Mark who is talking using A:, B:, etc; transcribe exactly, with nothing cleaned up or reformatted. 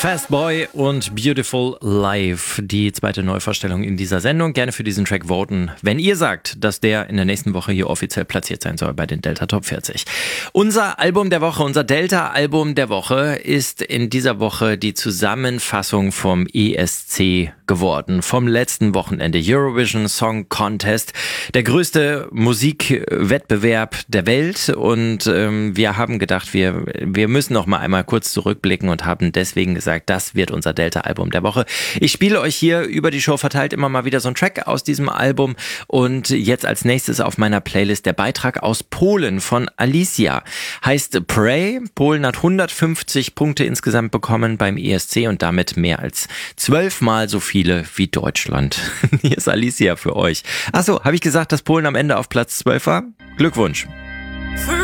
A: Fast Boy und Beautiful Life, die zweite Neuvorstellung in dieser Sendung. Gerne für diesen Track voten, wenn ihr sagt, dass der in der nächsten Woche hier offiziell platziert sein soll bei den Delta Top vierzig. Unser Album der Woche, unser Delta-Album der Woche ist in dieser Woche die Zusammenfassung vom E S C geworden, vom letzten Wochenende. Eurovision Song Contest, der größte Musikwettbewerb der Welt, und ähm, wir haben gedacht, wir, wir müssen noch mal einmal kurz zurückblicken und haben deswegen gesagt, das wird unser Delta-Album der Woche. Ich spiele euch hier über die Show verteilt immer mal wieder so einen Track aus diesem Album, und jetzt als nächstes auf meiner Playlist der Beitrag aus Polen von Alicia. Heißt Pray. Polen hat hundertfünfzig Punkte insgesamt bekommen beim E S C und damit mehr als zwölfmal so viele wie Deutschland. Hier ist Alicia für euch. Achso, habe ich gesagt, dass Polen am Ende auf Platz zwölf war? Glückwunsch.